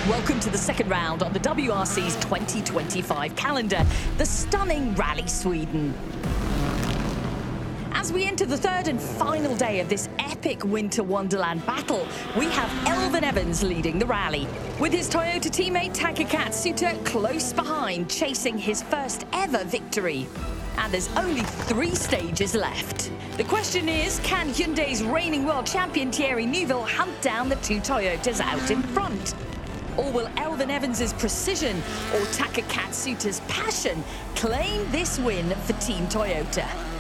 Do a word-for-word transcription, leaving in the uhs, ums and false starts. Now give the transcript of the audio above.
Welcome to the second round on the W R C's twenty twenty-five calendar, the stunning Rally Sweden. As we enter the third and final day of this epic winter wonderland battle, we have Elfyn Evans leading the rally, with his Toyota teammate Taka Katsuta close behind, chasing his first ever victory. And there's only three stages left. The question is, can Hyundai's reigning world champion Thierry Neuville hunt down the two Toyotas out in front? Or will Elfyn Evans' precision or Taka Katsuta's passion claim this win for Team Toyota?